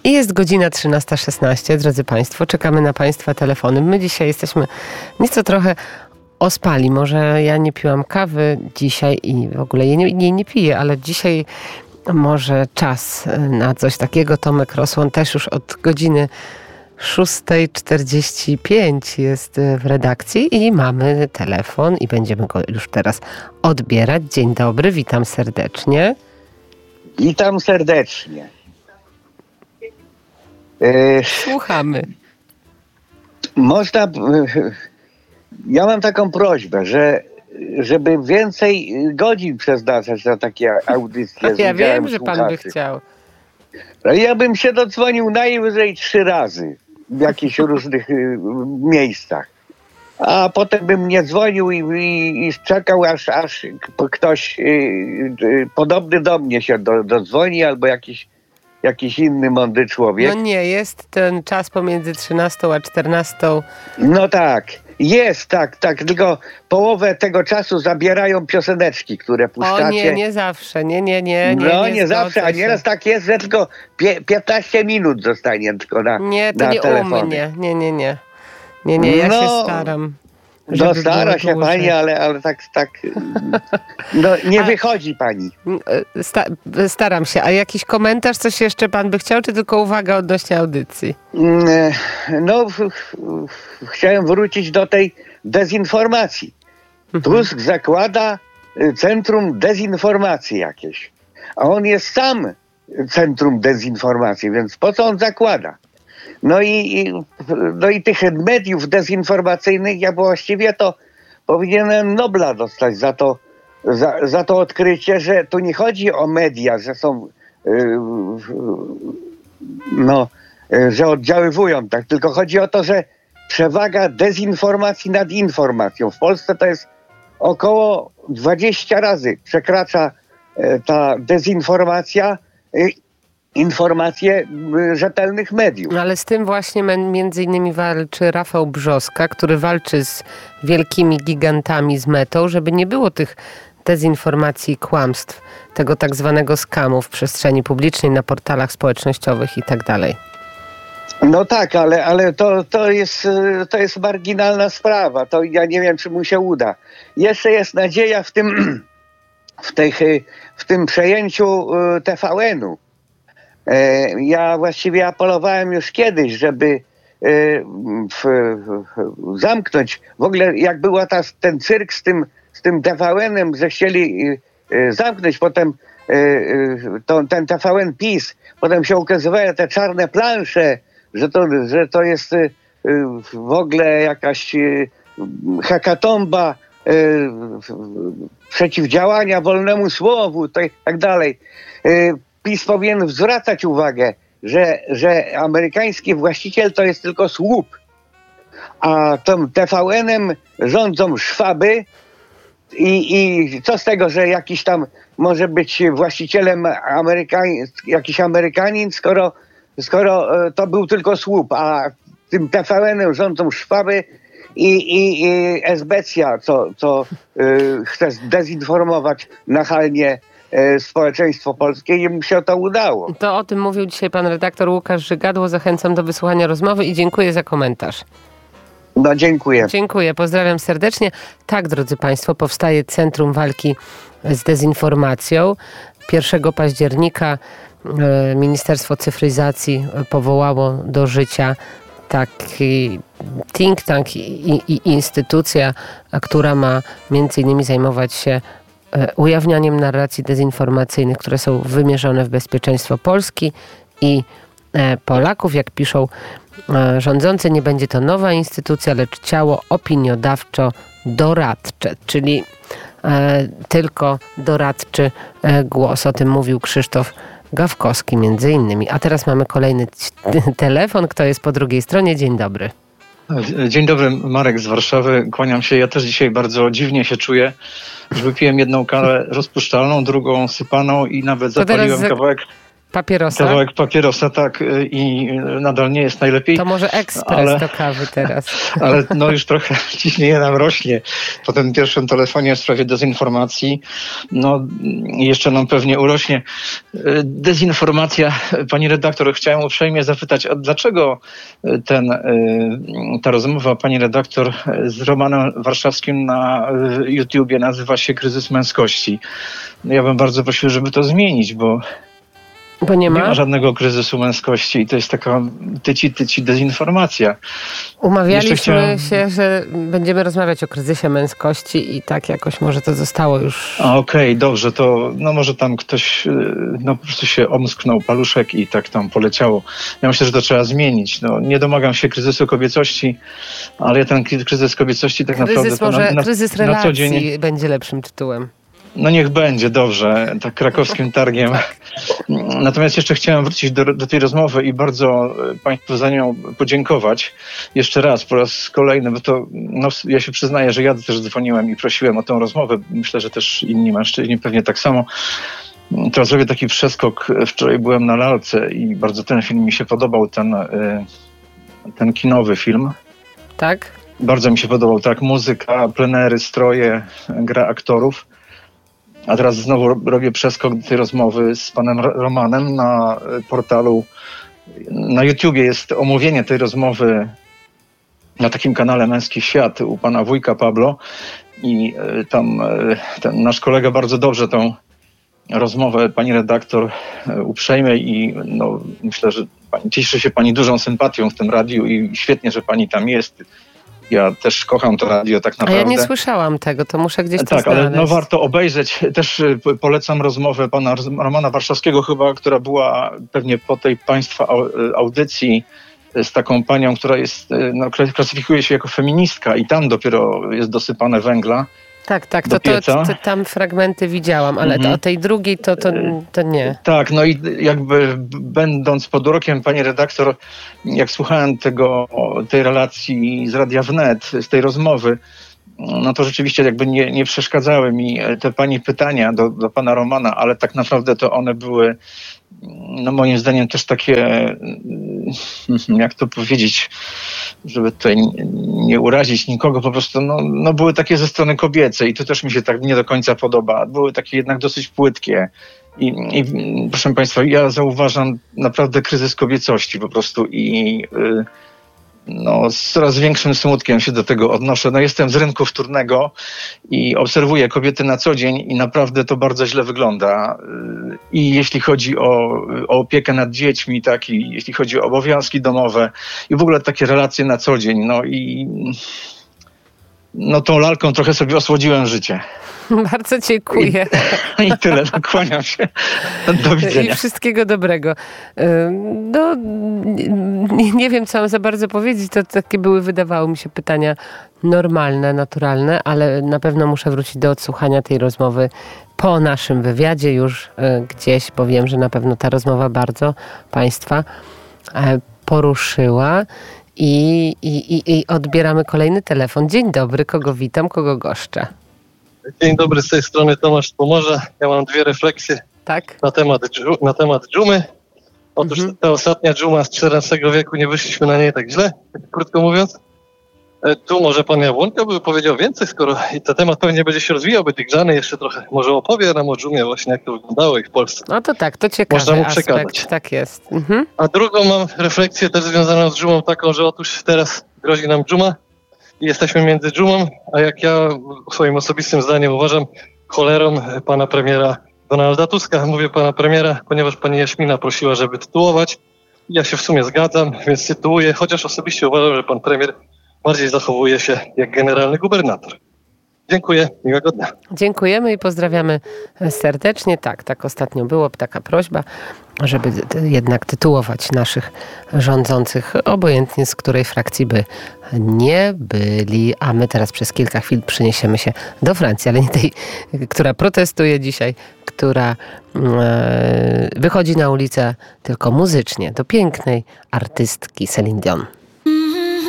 I jest godzina 13:16, drodzy Państwo. Czekamy na Państwa telefony. My dzisiaj jesteśmy nieco trochę ospali. Może ja nie piłam kawy dzisiaj i w ogóle jej nie piję, ale dzisiaj może czas na coś takiego. Tomek Rosłon też już od godziny 6:45 jest w redakcji i mamy telefon i będziemy go już teraz odbierać. Dzień dobry, witam serdecznie. Witam serdecznie. Słuchamy. Ja mam taką prośbę, żeby więcej godzin przeznaczać na takie audycje. Ja wiem, że pan by chciał. Ja bym się dodzwonił najwyżej 3 razy w jakichś różnych miejscach. A potem bym nie dzwonił i czekał, aż ktoś podobny do mnie się dodzwoni, albo jakiś inny mądry człowiek. No nie, jest ten czas pomiędzy 13 a 14. No tak, jest, tak, tylko połowę tego czasu zabierają pioseneczki, które puszczacie. O nie zawsze, nie nie zawsze, a nieraz tak jest, że tylko 15 minut zostanie tylko na Nie, to na nie telefonie. u mnie, nie, ja się staram. No stara się pani, ale tak no nie wychodzi pani. Staram się. A jakiś komentarz, coś jeszcze pan by chciał, czy tylko uwaga odnośnie audycji? No, chciałem wrócić do tej dezinformacji. Tusk zakłada centrum dezinformacji jakieś, a on jest sam centrum dezinformacji, więc po co on zakłada? No i tych mediów dezinformacyjnych ja właściwie to powinienem Nobla dostać za to odkrycie, że tu nie chodzi o media, że są że oddziaływują, tak, tylko chodzi o to, że przewaga dezinformacji nad informacją. W Polsce to jest około 20 razy przekracza ta dezinformacja informacje rzetelnych mediów. Ale z tym właśnie między innymi walczy Rafał Brzoska, który walczy z wielkimi gigantami, z Metą, żeby nie było tych dezinformacji i kłamstw, tego tak zwanego skamu w przestrzeni publicznej, na portalach społecznościowych i tak dalej. No tak, ale to jest marginalna sprawa. To ja nie wiem, czy mu się uda. Jeszcze jest nadzieja w tym przejęciu TVN-u. Ja właściwie apelowałem już kiedyś, żeby zamknąć, w ogóle jak była ten cyrk z tym TVN-em, że chcieli zamknąć, potem ten TVN PiS, potem się ukazywały te czarne plansze, że to jest w ogóle jakaś hekatomba przeciwdziałania wolnemu słowu, tak dalej. PiS powinien zwracać uwagę, że amerykański właściciel to jest tylko słup, a tym TVN-em rządzą szwaby i co z tego, że jakiś tam może być właścicielem jakiś Amerykanin, skoro to był tylko słup, a tym TVN-em rządzą szwaby i esbecja, co chce zdezinformować nachalnie społeczeństwo polskie i mu się to udało. To o tym mówił dzisiaj pan redaktor Łukasz Żygadło. Zachęcam do wysłuchania rozmowy i dziękuję za komentarz. No dziękuję. Dziękuję, pozdrawiam serdecznie. Tak, drodzy Państwo, powstaje Centrum Walki z Dezinformacją. 1 października Ministerstwo Cyfryzacji powołało do życia taki think tank i instytucja, która ma między innymi zajmować się ujawnianiem narracji dezinformacyjnych, które są wymierzone w bezpieczeństwo Polski i Polaków. Jak piszą rządzący, nie będzie to nowa instytucja, lecz ciało opiniodawczo-doradcze, czyli tylko doradczy głos. O tym mówił Krzysztof Gawkowski między innymi. A teraz mamy kolejny telefon. Kto jest po drugiej stronie? Dzień dobry. Dzień dobry, Marek z Warszawy. Kłaniam się. Ja też dzisiaj bardzo dziwnie się czuję, że wypiłem jedną kawę rozpuszczalną, drugą sypaną i nawet zapaliłem kawałek Papierosa? Kawałek papierosa, tak, i nadal nie jest najlepiej. To może ekspres do kawy teraz. Ale no już trochę ciśnienie nam rośnie po tym pierwszym telefonie w sprawie dezinformacji. No jeszcze nam pewnie urośnie. Dezinformacja, pani redaktor, chciałem uprzejmie zapytać, a dlaczego ta rozmowa pani redaktor z Romanem Warszawskim na YouTubie nazywa się Kryzys Męskości? Ja bym bardzo prosił, żeby to zmienić, bo nie ma żadnego kryzysu męskości i to jest taka tyci dezinformacja. Umawialiśmy się, że będziemy rozmawiać o kryzysie męskości i tak jakoś może to zostało już... Okej, dobrze, to no może tam ktoś po prostu się omsknął paluszek i tak tam poleciało. Ja myślę, że to trzeba zmienić. No, nie domagam się kryzysu kobiecości, ale ja ten kryzys kobiecości tak naprawdę... Kryzys relacji co dzień będzie lepszym tytułem. No niech będzie, dobrze, tak krakowskim targiem. Natomiast jeszcze chciałem wrócić do tej rozmowy i bardzo Państwu za nią podziękować. Jeszcze raz, po raz kolejny, bo to ja się przyznaję, że ja też dzwoniłem i prosiłem o tę rozmowę. Myślę, że też inni mężczyźni pewnie tak samo. Teraz zrobię taki przeskok. Wczoraj byłem na lalce i bardzo ten film mi się podobał, ten kinowy film. Tak? Bardzo mi się podobał, tak, muzyka, plenery, stroje, gra aktorów. A teraz znowu robię przeskok do tej rozmowy z panem Romanem na portalu. Na YouTubie jest omówienie tej rozmowy na takim kanale Męski Świat u pana wujka Pablo i tam ten nasz kolega bardzo dobrze tą rozmowę pani redaktor uprzejmie i myślę, że cieszy się pani dużą sympatią w tym radiu i świetnie, że pani tam jest. Ja też kocham to radio tak naprawdę. A ja nie słyszałam tego, to muszę gdzieś to znaleźć. Ale warto obejrzeć. Też polecam rozmowę pana Romana Warszawskiego chyba, która była pewnie po tej państwa audycji z taką panią, która jest, klasyfikuje się jako feministka i tam dopiero jest dosypane węgla. Tak, to tam fragmenty widziałam, ale o tej drugiej to nie. Tak, no i jakby będąc pod urokiem pani redaktor, jak słuchałem tej relacji z Radia Wnet, z tej rozmowy, no to rzeczywiście jakby nie przeszkadzały mi te pani pytania do pana Romana, ale tak naprawdę to one były moim zdaniem też takie, jak to powiedzieć, żeby tutaj nie urazić nikogo, po prostu były takie ze strony kobiecej i to też mi się tak nie do końca podoba. Były takie jednak dosyć płytkie i proszę państwa, ja zauważam naprawdę kryzys kobiecości po prostu i z coraz większym smutkiem się do tego odnoszę. Jestem z rynku wtórnego i obserwuję kobiety na co dzień i naprawdę to bardzo źle wygląda. I jeśli chodzi o opiekę nad dziećmi, tak, i jeśli chodzi o obowiązki domowe i w ogóle takie relacje na co dzień. Tą lalką trochę sobie osłodziłem życie. Bardzo dziękuję. I tyle, kłaniam się. Do widzenia. I wszystkiego dobrego. Nie wiem, co mam za bardzo powiedzieć. To takie były, wydawało mi się, pytania normalne, naturalne, ale na pewno muszę wrócić do odsłuchania tej rozmowy po naszym wywiadzie już gdzieś, bo wiem, że na pewno ta rozmowa bardzo Państwa poruszyła. I odbieramy kolejny telefon. Dzień dobry, kogo witam, kogo goszczę? Dzień dobry, z tej strony Tomasz z Pomorza. Ja mam dwie refleksje na temat dżumy. Otóż ta ostatnia dżuma z XIV wieku, nie wyszliśmy na niej tak źle, krótko mówiąc. Tu może pan Jabłonka by powiedział więcej, skoro i ten temat pewnie będzie się rozwijał, będzie grzany, jeszcze trochę może opowie nam o dżumie właśnie, jak to wyglądało i w Polsce. No to tak, to ciekawy można mu aspekt, przekazać. Tak jest. A drugą mam refleksję też związaną z dżumą taką, że otóż teraz grozi nam dżuma i jesteśmy między dżumą, a jak ja swoim osobistym zdaniem uważam, cholerą pana premiera Donalda Tuska. Mówię pana premiera, ponieważ pani Jaśmina prosiła, żeby tytułować. Ja się w sumie zgadzam, więc tytułuję, chociaż osobiście uważam, że pan premier bardziej zachowuje się jak generalny gubernator. Dziękuję, miłego dnia. Dziękujemy i pozdrawiamy serdecznie. Tak ostatnio było taka prośba, żeby jednak tytułować naszych rządzących, obojętnie z której frakcji by nie byli. A my teraz przez kilka chwil przeniesiemy się do Francji, ale nie tej, która protestuje dzisiaj, która wychodzi na ulicę tylko muzycznie, do pięknej artystki Céline Dion.